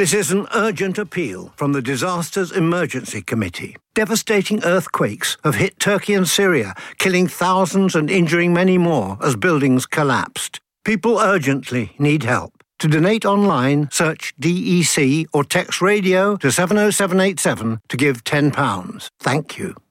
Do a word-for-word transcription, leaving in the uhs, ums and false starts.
This is an urgent appeal from the Disasters Emergency Committee. Devastating earthquakes have hit Turkey and Syria, killing thousands and injuring many more as buildings collapsed. People urgently need help. To donate online, search D E C or text radio to seven oh seven eight seven to give ten pounds. Thank you.